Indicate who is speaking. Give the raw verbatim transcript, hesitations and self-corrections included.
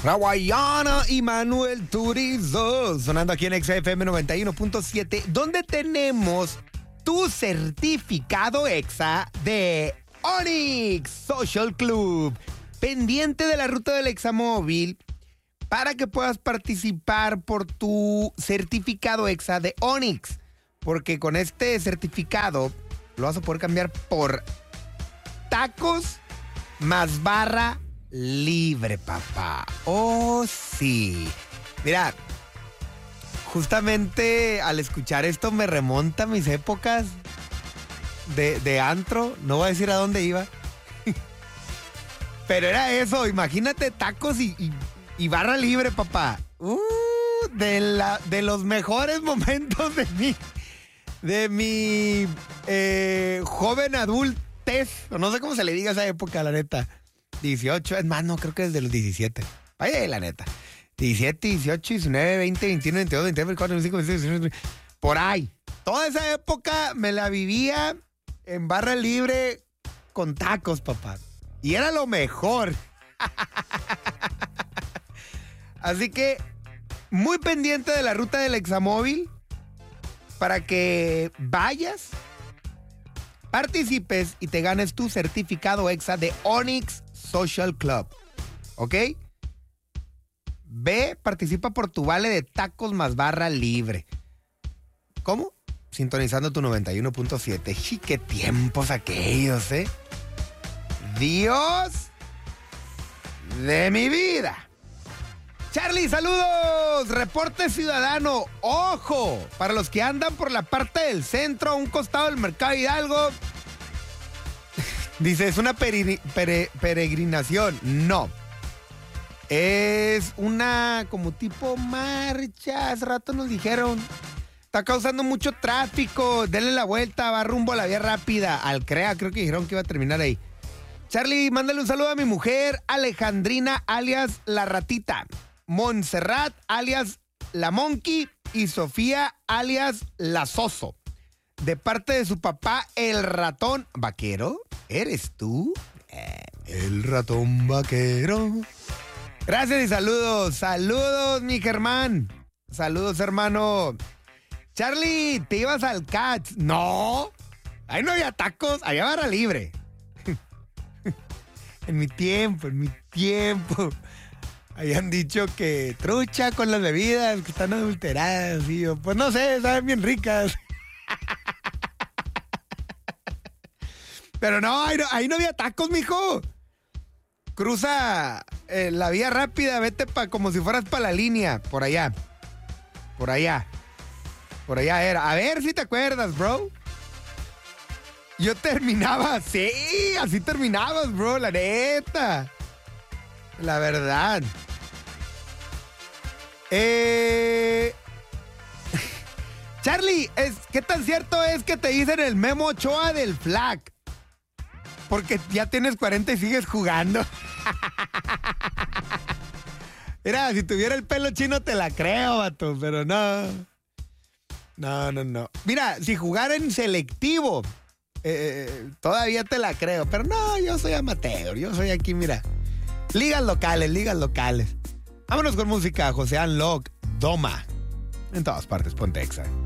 Speaker 1: Raguayana y Manuel Turizo, sonando aquí en X F M noventa y uno punto siete, donde tenemos tu certificado EXA de Onyx Social Club, pendiente de la ruta del Examóvil, para que puedas participar por tu certificado EXA de Onyx, porque con este certificado lo vas a poder cambiar por tacos más barra libre, papá. Oh, sí. Mira, justamente al escuchar esto me remonta a mis épocas de, de antro. No voy a decir a dónde iba. Pero era eso, imagínate tacos y, y, y barra libre, papá. Uh, de, la, de los mejores momentos de mi, de mi eh, joven adultez. No sé cómo se le diga a esa época, la neta. dieciocho, es más, no, creo que desde los diecisiete. Vaya, la neta. diecisiete, dieciocho, diecinueve, veinte, veintiuno, veintidós, veintitrés, veinticuatro, veinticinco, veintiséis, veintisiete, por ahí. Toda esa época me la vivía en barra libre con tacos, papá. Y era lo mejor. Así que, muy pendiente de la ruta del Examóvil para que vayas, participes y te ganes tu certificado EXA de Onyx Social Club. ¿Ok? Ve, participa por tu vale de tacos más barra libre. ¿Cómo? Sintonizando tu noventa y uno punto siete. ¡Sí, qué tiempos aquellos, eh! ¡Dios de mi vida! Charlie, saludos. Reporte ciudadano. Ojo, para los que andan por la parte del centro, a un costado del Mercado Hidalgo. Dice, es una peri- pere- peregrinación. No. Es una como tipo marcha. Hace rato nos dijeron. Está causando mucho tráfico. Denle la vuelta, va rumbo a la vía rápida. Al CREA, creo que dijeron que iba a terminar ahí. Charlie, mándale un saludo a mi mujer, Alejandrina, alias La Ratita. Montserrat, alias La Monkey. Y Sofía, alias La Soso. De parte de su papá, el ratón vaquero. ¿Eres tú? Eh, el ratón vaquero. Gracias y saludos. Saludos, mi Germán. Saludos, hermano. Charlie, ¿te ibas al Cats? No. Ahí no había tacos, había barra libre. En mi tiempo, en mi tiempo. Habían dicho que trucha con las bebidas que están adulteradas. Y yo, pues no sé, saben bien ricas. Pero no, ahí no, ahí no había tacos, mijo. Cruza eh, la vía rápida, vete pa, como si fueras para la línea. Por allá. Por allá. Por allá era. A ver si te acuerdas, bro. Yo terminaba así, así terminabas, bro, la neta. La verdad. Eh... Charlie, es, ¿qué tan cierto es que te dicen el Memo Ochoa del Flag? Porque ya tienes cuarenta y sigues jugando. Mira, si tuviera el pelo chino te la creo, vato, pero no. No, no, no. Mira, si jugara en selectivo, eh, todavía te la creo. Pero no, yo soy amateur. Yo soy aquí, mira. Ligas locales, ligas locales. Vámonos con música. José Unlock, Doma. En todas partes, ponte Exa.